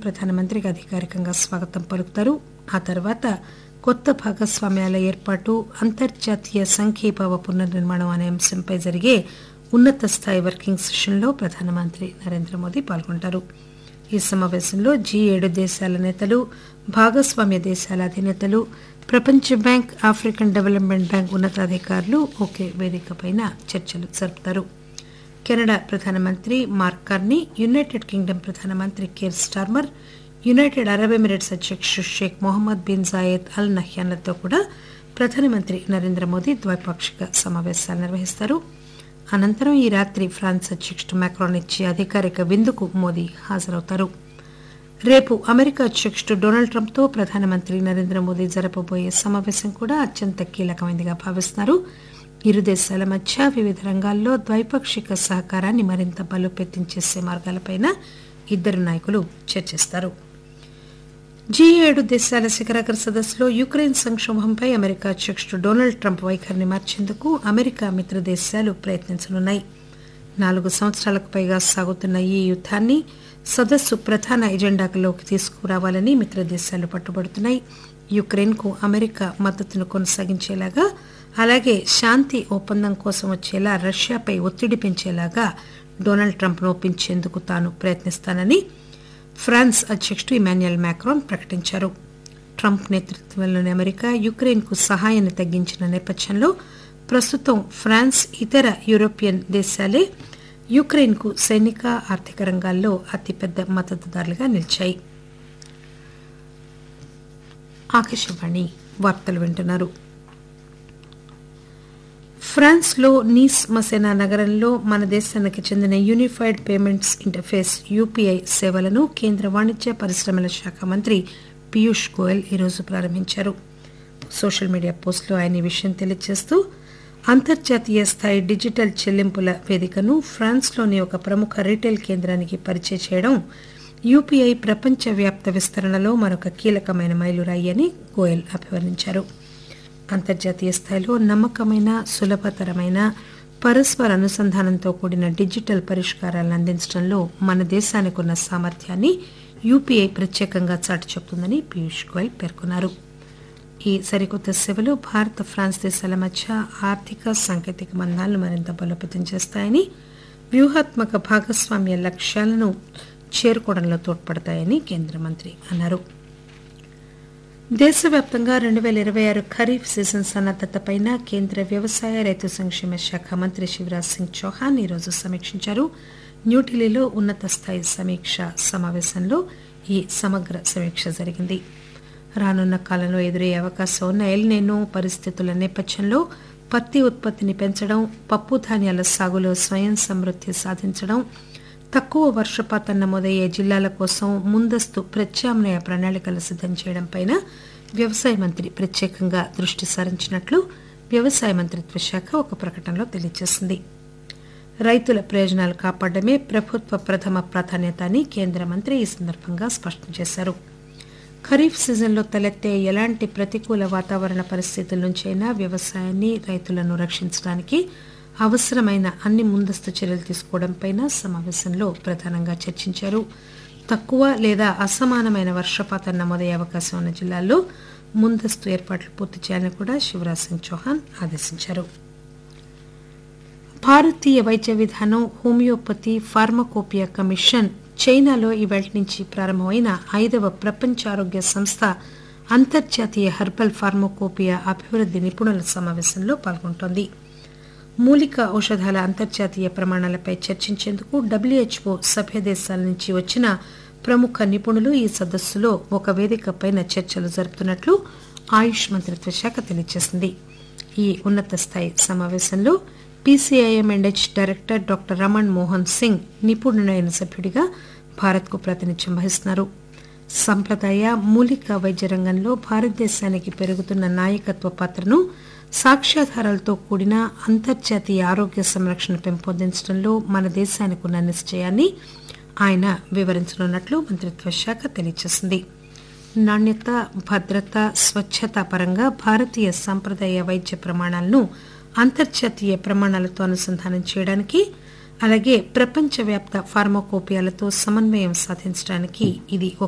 ప్రధానమంత్రికి అధికారికంగా స్వాగతం పలుకుతారు. ఆ తర్వాత కొత్త భాగస్వామ్యాల ఏర్పాటు, అంతర్జాతీయ సంఘీభావ పునర్నిర్మాణం అనే అంశంపై జరిగే ఉన్నత స్థాయి వర్కింగ్ సెషన్లో ప్రధానమంత్రి నరేంద్ర మోదీ పాల్గొంటారు. ఈ సమావేశంలో G7 దేశాల నేతలు, భాగస్వామ్య దేశాల అధినేతలు, ప్రపంచ బ్యాంక్, ఆఫ్రికన్ డెవలప్మెంట్ బ్యాంక్ ఉన్నతాధికారులు ఒకే వేదికపై చర్చలు జరుపుతారు. కెనడా ప్రధానమంత్రి మార్క్ కార్నీ, యునైటెడ్ కింగ్డమ్ ప్రధానమంత్రి Keir Starmer, United Arab Emirates అధ్యకుడు షేక్ మొహమ్మద్ బిన్ జాయెద్ అల్ నహ్యాన్లతో కూడా ప్రధానమంత్రి నరేంద్ర మోదీ ద్వైపాక్షిక సమావేశాలు నిర్వహిస్తారు. అనంతరం ఈ రాత్రి ఫ్రాన్స్ అధ్యకుడు మాక్రాన్ ఇచ్చే అధికారిక విందుకు మోదీ హాజరవుతారు. రేపు అమెరికా అధ్యకుడు డొనాల్డ్ ట్రంప్తో ప్రధానమంత్రి నరేంద్ర మోదీ జరపబోయే సమావేశం కూడా అత్యంత కీలకమైనదిగా భావిస్తున్నారు. ఇరు దేశాల మధ్య వివిధ రంగాల్లో ద్వైపాక్షిక సహకారాన్ని మరింత బలోపేతం చేసే మార్గాలపై ఇద్దరు నాయకులు చర్చిస్తారు. G7 దేశాల శిఖరాగ్ర సదస్సులో యుక్రెయిన్ సంక్షోభంపై అమెరికా అధ్యకుడు డొనాల్డ్ ట్రంప్ వైఖరిని మార్చేందుకు అమెరికా మిత్ర దేశాలు ప్రయత్నించనున్నాయి. 4 సంవత్సరాలకు పైగా సాగుతున్న ఈ యుద్దాన్ని సదస్సు ప్రధాన ఎజెండాలోకి తీసుకురావాలని మిత్ర దేశాలు పట్టుబడుతున్నాయి. యుక్రెయిన్కు అమెరికా మద్దతును కొనసాగించేలాగా, అలాగే శాంతి ఒప్పందం కోసం వచ్చేలా రష్యాపై ఒత్తిడి పెంచేలాగా డొనాల్డ్ ట్రంప్ను ఒప్పించేందుకు తాను ప్రయత్నిస్తానని ఫ్రాన్స్ అధ్యకుడు ఇమాన్యుయల్ మాక్రాన్ ప్రకటించారు. ట్రంప్ నేతృత్వంలోని అమెరికా యుక్రెయిన్కు సహాయాన్ని తగ్గించిన నేపథ్యంలో ప్రస్తుతం ఫ్రాన్స్, ఇతర యూరోపియన్ దేశాలే యుక్రెయిన్కు సైనిక, ఆర్థిక రంగాల్లో అతిపెద్ద మద్దతుదారులుగా నిలిచాయి. ఆకాశవాణి వార్తలు వింటున్నారు. ఫ్రాన్స్లో నీస్ మసెనా నగరంలో మన దేశానికి చెందిన యూనిఫైడ్ పేమెంట్స్ ఇంటర్ఫేస్ యూపీఐ సేవలను కేంద్ర వాణిజ్య పరిశ్రమల శాఖ మంత్రి పీయూష్ గోయల్ ఈరోజు ప్రారంభించారు. సోషల్ మీడియా పోస్టులో ఆయన ఈ విషయం తెలియజేస్తూ అంతర్జాతీయ స్థాయి డిజిటల్ చెల్లింపుల వేదికను ఫ్రాన్స్లోని ఒక ప్రముఖ రీటైల్ కేంద్రానికి పరిచయం చేయడం యూపీఐ ప్రపంచవ్యాప్త విస్తరణలో మరొక కీలకమైన మైలురాయి అని గోయల్ అభివర్ణించారు. అంతర్జాతీయ స్థాయిలో నమ్మకమైన, సులభతరమైన, పరస్పర అనుసంధానంతో కూడిన డిజిటల్ పరిష్కారాలను అందించడంలో మన దేశానికి ఉన్న సామర్థ్యాన్ని యూపీఐ ప్రత్యేకంగా చాటి చెబుతుందని పీయూష్ గోయల్ పేర్కొన్నారు. ఈ సరికొత్త సేవలు భారత్, ఫ్రాన్స్ దేశాల మధ్య ఆర్థిక, సాంకేతిక బంధాలను మరింత బలోపేతం చేస్తాయని, వ్యూహాత్మక భాగస్వామ్య లక్ష్యాలను చేరుకోవడంలో తోడ్పడతాయని కేంద్ర మంత్రి అన్నారు. దేశవ్యాప్తంగా 2026 ఖరీఫ్ సీజన్ సన్నద్దతపై కేంద్ర వ్యవసాయ, రైతు సంక్షేమ శాఖ మంత్రి శివరాజ్ సింగ్ చౌహాన్ ఈరోజు సమీక్షించారు. న్యూఢిల్లీలో ఉన్నత స్థాయి సమీక్ష సమావేశంలో ఈ సమగ్ర సమీక్ష జరిగింది. రానున్న కాలంలో ఎదురయ్యే అవకాశం ఉన్న ఎల్నినో పరిస్థితుల నేపథ్యంలో పత్తి ఉత్పత్తిని పెంచడం, పప్పు ధాన్యాల సాగులో స్వయం సమృద్ధి సాధించడం, తక్కువ వర్షపాతం నమోదయ్యే జిల్లాల కోసం ముందస్తు ప్రత్యామ్నాయ ప్రణాళికలు సిద్దం చేయడంపై వ్యవసాయ మంత్రి ప్రత్యేకంగా దృష్టి సారించినట్లు వ్యవసాయ మంత్రిత్వ శాఖ ఒక ప్రకటనలో తెలియజేసింది. రైతుల ప్రయోజనాలు కాపాడమే ప్రభుత్వ ప్రథమ ప్రాధాన్యత అని కేంద్ర మంత్రి ఈ సందర్భంగా స్పష్టం చేశారు. ఖరీఫ్ సీజన్లో తలెత్తే ఎలాంటి ప్రతికూల వాతావరణ పరిస్థితుల నుంచైనా వ్యవసాయాన్ని, రైతులను రక్షించడానికి అవసరమైన అన్ని ముందస్తు చర్యలు తీసుకోవడంపై సమావేశంలో ప్రధానంగా చర్చించారు. తక్కువ లేదా అసమానమైన వర్షపాతం నమోదయ్యే అవకాశం ఉన్న జిల్లాల్లో ముందస్తు ఏర్పాట్లు పూర్తి చేయాలని కూడా శివరాజ్ సింగ్ చౌహాన్ ఆదేశించారు. భారతీయ వైద్య విధానం, హోమియోపతి, ఫార్మకోపియా కమిషన్ చైనాలో ఇవాళ్టి నుంచి ప్రారంభమైన 5వ ప్రపంచ ఆరోగ్య సంస్థ అంతర్జాతీయ హెర్బల్ ఫార్మకోపియా అభివృద్ధి నిపుణుల సమావేశంలో పాల్గొంటోంది. మూలిక ఔషధాల అంతర్జాతీయ ప్రమాణాలపై చర్చించేందుకు WHO సభ్య దేశాల నుంచి వచ్చిన ప్రముఖ నిపుణులు ఈ సదస్సులో ఒక వేదికపై చర్చలు జరుపుతున్నట్లు ఆయుష్ మంత్రిత్వ శాఖ తెలియజేసింది. ఈ ఉన్నత స్థాయి సమావేశంలో PCIMH director doctor Raman Mohan Singh నిపుణుడైన సభ్యుడిగా భారత్కు ప్రాతినిధ్యం వహిస్తున్నారు. సంప్రదాయ, మూలిక వైద్య రంగంలో భారతదేశానికి పెరుగుతున్న నాయకత్వ పాత్రను సాక్ష్యాధారాలతో కూడిన అంతర్జాతీయ ఆరోగ్య సంరక్షణ పెంపొందించడంలో మన దేశానికి ఉన్న నిశ్చయాన్ని ఆయన వివరించనున్నట్లు మంత్రిత్వ శాఖ తెలియజేసింది. నాణ్యత, భద్రత, స్వచ్ఛత పరంగా భారతీయ సంప్రదాయ వైద్య ప్రమాణాలను అంతర్జాతీయ ప్రమాణాలతో అనుసంధానం చేయడానికి, అలాగే ప్రపంచవ్యాప్త ఫార్మకోపియాలతో సమన్వయం సాధించడానికి ఇది